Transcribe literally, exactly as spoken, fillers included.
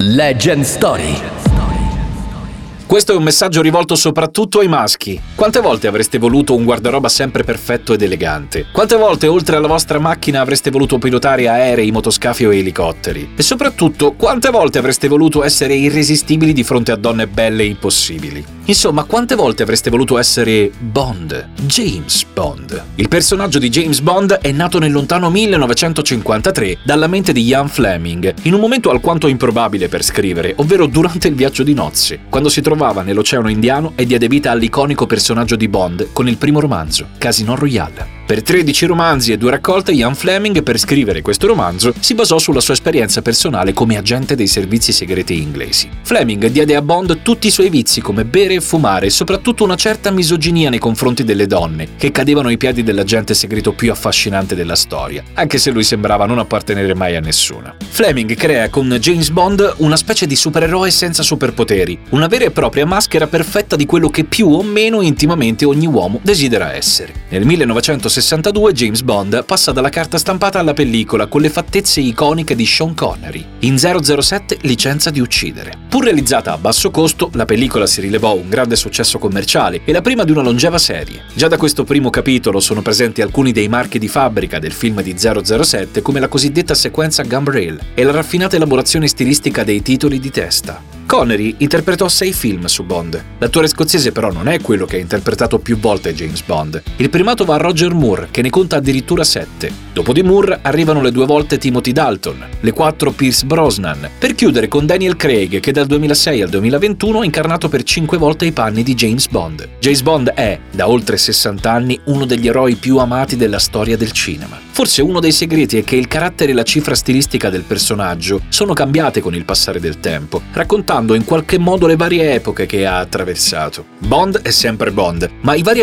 Legend Story. Questo è un messaggio rivolto soprattutto ai maschi. Quante volte avreste voluto un guardaroba sempre perfetto ed elegante? Quante volte, oltre alla vostra macchina, avreste voluto pilotare aerei, motoscafi o elicotteri? E soprattutto, quante volte avreste voluto essere irresistibili di fronte a donne belle e impossibili? Insomma, quante volte avreste voluto essere Bond? James Bond. Il personaggio di James Bond è nato nel lontano millenovecentocinquantatré dalla mente di Ian Fleming, in un momento alquanto improbabile per scrivere, ovvero durante il viaggio di nozze, quando si trovava nell'Oceano Indiano e diede vita all'iconico personaggio di Bond con il primo romanzo, Casino Royale. Per tredici romanzi e due raccolte, Ian Fleming, per scrivere questo romanzo, si basò sulla sua esperienza personale come agente dei servizi segreti inglesi. Fleming diede a Bond tutti i suoi vizi come bere e fumare e soprattutto una certa misoginia nei confronti delle donne, che cadevano ai piedi dell'agente segreto più affascinante della storia, anche se lui sembrava non appartenere mai a nessuna. Fleming crea con James Bond una specie di supereroe senza superpoteri, una vera e propria maschera perfetta di quello che più o meno intimamente ogni uomo desidera essere. Nel millenovecentosessantadue James Bond passa dalla carta stampata alla pellicola con le fattezze iconiche di Sean Connery. In zero zero sette Licenza di uccidere. Pur realizzata a basso costo, la pellicola si rilevò un grande successo commerciale e la prima di una longeva serie. Già da questo primo capitolo sono presenti alcuni dei marchi di fabbrica del film di zero zero sette, come la cosiddetta sequenza Gun Rail e la raffinata elaborazione stilistica dei titoli di testa. Connery interpretò sei film su Bond. L'attore scozzese però non è quello che ha interpretato più volte James Bond. Il primato va a Roger Moore, che ne conta addirittura sette. Dopo di Moore arrivano le due volte Timothy Dalton, le quattro Pierce Brosnan, per chiudere con Daniel Craig, che dal duemilasei al duemilaventuno ha incarnato per cinque volte i panni di James Bond. James Bond è, da oltre sessanta anni, uno degli eroi più amati della storia del cinema. Forse uno dei segreti è che il carattere e la cifra stilistica del personaggio sono cambiate con il passare del tempo, raccontando in qualche modo le varie epoche che ha attraversato. Bond è sempre Bond, ma i vari